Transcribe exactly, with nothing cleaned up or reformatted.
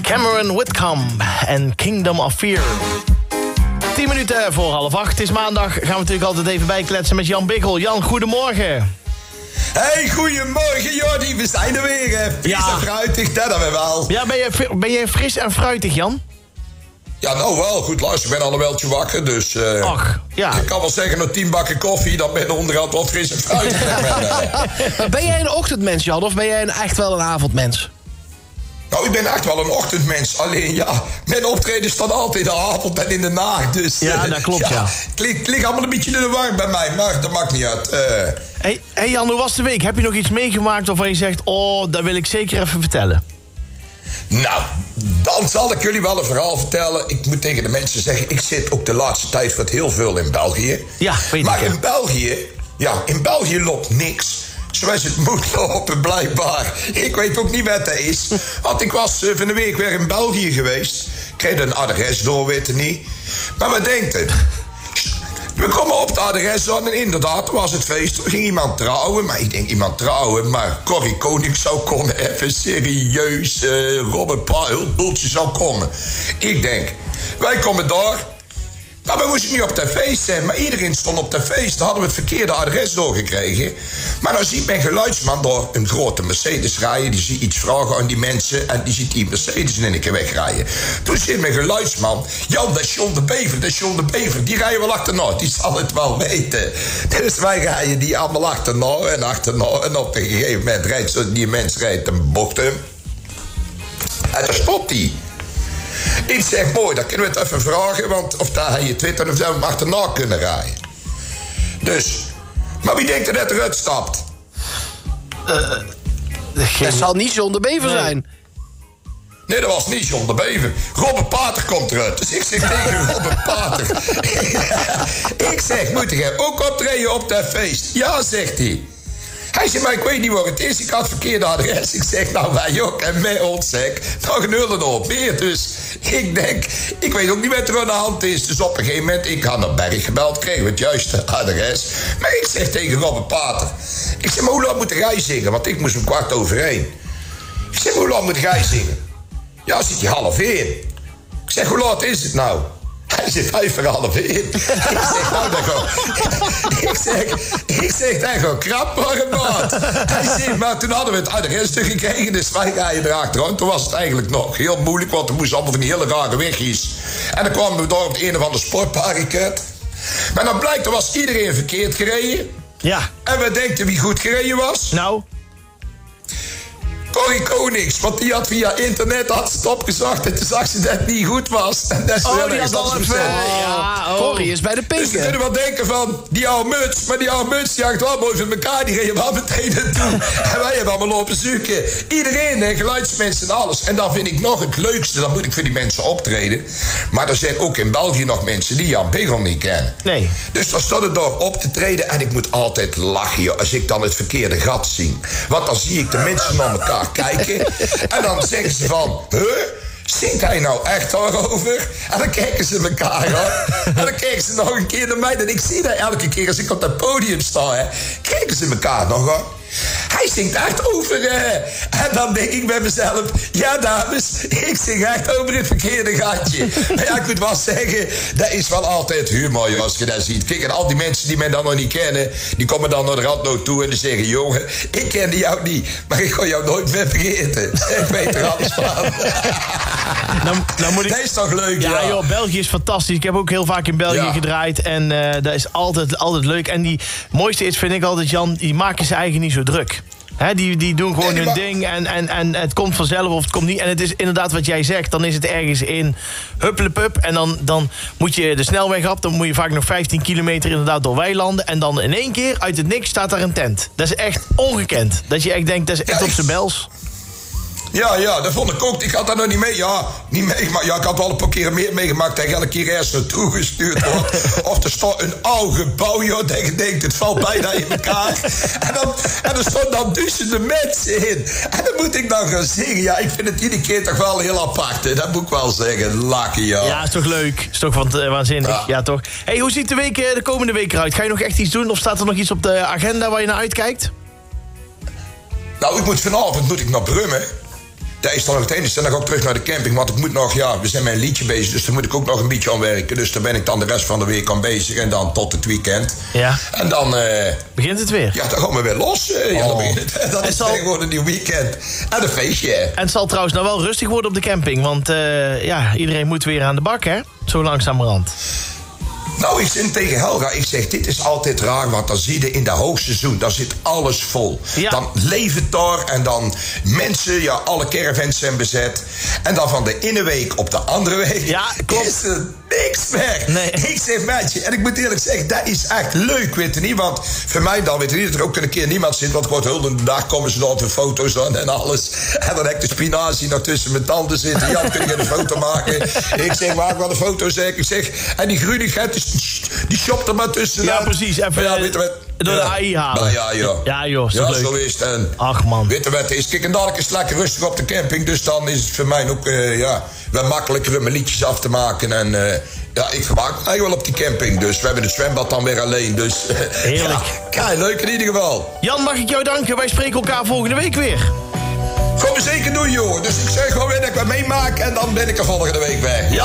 Cameron Whitcomb en Kingdom of Fear. tien minuten voor half acht. Het is maandag. Gaan we natuurlijk altijd even bijkletsen met Jan Bigel. Jan, goedemorgen. Hey, goedemorgen Jordi. We zijn er weer. Hè. Fris Ja. en fruitig, dat hebben we wel. Ja, ben je, ben je fris en fruitig, Jan? Ja, nou wel. Goed, luister, ik ben al een weltje wakker, dus... Uh, Ach, ja. Ik kan wel zeggen, nog tien bakken koffie, dan ben je onderhand wel fris en fruitig. Maar ben jij een ochtendmens, Jan, of ben jij een, echt wel een avondmens? Nou, ik ben echt wel een ochtendmens. Alleen, ja, mijn optreden staat altijd in de avond en in de nacht. Dus, Ja, uh, dat klopt, ja. Het ligt, het ligt allemaal een beetje in de war bij mij, maar dat maakt niet uit. Uh, Hey, hey Jan, hoe was de week? Heb je nog iets meegemaakt waarvan je zegt... oh, dat wil ik zeker even vertellen? Nou, dan zal ik jullie wel een verhaal vertellen. Ik moet tegen de mensen zeggen, ik zit ook de laatste tijd wat heel veel in België. Ja, weet ik. Maar ja. in België, ja, in België loopt niks. Zoals het moet lopen, blijkbaar. Ik weet ook niet wat dat is. Want ik was uh, van de week weer in België geweest. Ik kreeg een adres door, weet je niet. Maar wat denkt het? We komen op het adres aan en inderdaad, was het feest. Er ging iemand trouwen, maar ik denk iemand trouwen. Maar Corrie Konings zou komen, even serieus. Uh, Robert Paul, boeltje zou komen. Ik denk, wij komen door. Nou, we moesten niet op dat feest zijn, maar iedereen stond op dat feest. Dan hadden we het verkeerde adres doorgekregen. Maar dan ziet mijn geluidsman door een grote Mercedes rijden. Die ziet iets vragen aan die mensen en die ziet die Mercedes in een keer wegrijden. Toen zit mijn geluidsman, Jan, dat is John de Bever, dat is John de Bever. Die rijden wel achterna, die zal het wel weten. Dus wij rijden die allemaal achterna en achterna. En op een gegeven moment rijdt zo, die mens rijdt een bocht in. En dan stopt hij. Ik zeg, mooi, dan kunnen we het even vragen, want of daar hij je twitteren of dat we hem achterna kunnen rijden. Dus, maar wie denkt er dat eruit stapt? Uh, Dat zal niet John de Bever Nee. zijn. Nee, dat was niet John de Bever. Robert Pater komt eruit. Dus ik zeg tegen Robert Pater. Ik zeg, moet jij ook optreden op dat feest? Ja, zegt hij. Hij zegt, maar ik weet niet wat het is. Ik had het verkeerde adres. Ik zeg, nou wij ook. En mij ontzeg. Nog een hulde op meer. Dus ik denk, ik weet ook niet wat er aan de hand is. Dus op een gegeven moment, ik had naar Berg gebeld. Kregen we het juiste adres. Maar ik zeg tegen Robert Pater. Ik zeg, maar hoe lang moet jij zingen? Want ik moest om kwart over één. Ik zeg, hoe lang moet jij zingen? Ja, zit je half één. Ik zeg, hoe laat is het nou? Hij zit vijf voor half één. Ik zeg, nou, dat gewoon... Ik zeg, ik zeg, dat gewoon krap voor een maat. Hij zegt, maar toen hadden we het adres gekregen, dus wij rijden erachteraan. Toen was het eigenlijk nog heel moeilijk, want er moesten allemaal van die hele rare wegjes. En dan kwamen we door op het een of andere sportpark. Maar dan blijkt, er was iedereen verkeerd gereden. Ja. En we denken wie goed gereden was. Nou? Corrie Konings, want die had via internet had ze het opgezocht en toen zag ze dat het niet goed was. En dat ze Oh, wel die ergens had al anders even... moest zijn. Ja, oh. Corrie is bij de Dus we Pinken. kunnen wel denken van, die oude muts, maar die oude muts die hangt wel mooi van elkaar, die reden wel meteen naartoe. En wij hebben allemaal lopen zoeken. Iedereen, hè, geluidsmensen en alles. En dan vind ik nog het leukste, dan moet ik voor die mensen optreden. Maar er zijn ook in België nog mensen die Jan Bigel niet kennen. Nee. Dus dan stond het door op te treden en ik moet altijd lachen, joh, als ik dan het verkeerde gat zie. Want dan zie ik de mensen naar elkaar kijken en dan zeggen ze van, huh? Zingt hij nou echt daarover? En dan kijken ze elkaar aan. En dan kijken ze nog een keer naar mij. En ik zie dat elke keer als ik op dat podium sta. Hè, kijken ze elkaar nog aan. Hij zingt echt over... Hè. En dan denk ik bij mezelf... Ja, dames, ik zing echt over het verkeerde gatje. Maar ja, ik moet wel zeggen... Dat is wel altijd humor, joh, als je dat ziet. Kijk, en al die mensen die mij dan nog niet kennen... Die komen dan naar de Radno toe en die zeggen... Jongen, ik kende jou niet. Maar ik ga jou nooit meer vergeten. Ik weet er alles van. Dan, dan moet ik... Dat is toch leuk, Ja, ja? joh, België is fantastisch. Ik heb ook heel vaak in België Ja. gedraaid. En uh, dat is altijd, altijd leuk. En die mooiste is, vind ik altijd, Jan... die maken ze eigen niet zo druk. He, die, die doen gewoon Nee, die hun ma- ding en, en, en het komt vanzelf of het komt niet. En het is inderdaad wat jij zegt, dan is het ergens in huppelepup. En dan, dan moet je de snelweg op, dan moet je vaak nog vijftien kilometer inderdaad door weilanden. En dan in één keer, uit het niks, staat daar een tent. Dat is echt ongekend. Dat je echt denkt, dat is echt Ja, op ik- zijn bels. Ja, ja, dat vond ik ook. Ik had daar nog niet mee. Ja, niet meegemaakt. Ja, ik had wel een paar keer meer meegemaakt dat je elke keer ergens naartoe gestuurd wordt. Of er stond een oude gebouw, joh, dat je denkt, het valt bijna in elkaar. En, dan, en er stonden dan duizenden mensen in. En dan moet ik dan gaan zingen. Ja, ik vind het iedere keer toch wel heel apart, hè. Dat moet ik wel zeggen. Lucky, ja. Ja, is toch leuk? Is toch want, uh, waanzinnig? Ja. Ja. toch? Hey, hoe ziet de, week, uh, de komende week eruit? Ga je nog echt iets doen? Of staat er nog iets op de agenda waar je naar uitkijkt? Nou, ik moet vanavond moet ik naar Brummen. Dat is dan nog het enige. Dan ga ik ook terug naar de camping. Want ik moet nog, ja, we zijn met een liedje bezig. Dus daar moet ik ook nog een beetje aan werken. Dus daar ben ik dan de rest van de week aan bezig. En dan tot het weekend. Ja. En dan... Uh, begint het weer? Ja, dan gaan we weer los. Uh, ja, oh. dan begint het. Dan is zal... het gewoon een nieuw weekend. En een feestje. En het zal trouwens nou wel rustig worden op de camping. Want uh, ja, iedereen moet weer aan de bak, hè? Zo langzamerhand. Nou, ik zeg tegen Helga, ik zeg, dit is altijd raar, want dan zie je in de hoogseizoen, dan zit alles vol. Ja. Dan leeft het daar en dan mensen, ja, alle caravans zijn bezet. En dan van de ene week op de andere week ja, klopt. is er niks meer. Nee. Ik zeg, meisje, en ik moet eerlijk zeggen, dat is echt leuk, weet je niet. Want voor mij dan, weet je niet, dat er ook een keer niemand zit, want gewoon hulde dag komen ze dan op de foto's aan en alles. En dan heb ik de spinazie nog tussen mijn tanden zitten. Jan, kun je een foto maken? Ik zeg, maak wel een foto, zeg ik. zeg en die grudigheid is... Die shopt er maar tussen. Ja, precies. Even ja, weet je, door ja. de A I halen. Nou, ja, joh. Ja, joh. Ja, leuk. zo is het. En ach, man. Weet je wat, is kijk, en dadelijk is het lekker rustig op de camping. Dus dan is het voor mij ook uh, ja, wel makkelijker om mijn liedjes af te maken. En uh, ja, ik vermaak me eigenlijk wel op die camping. Dus we hebben het zwembad dan weer alleen. Dus heerlijk. Ja, kei leuk in ieder geval. Jan, mag ik jou danken? Wij spreken elkaar volgende week weer. Gaan we zeker doen, joh. Dus ik zeg gewoon weer dat ik wat meemaak. En dan ben ik er volgende week bij. Ja.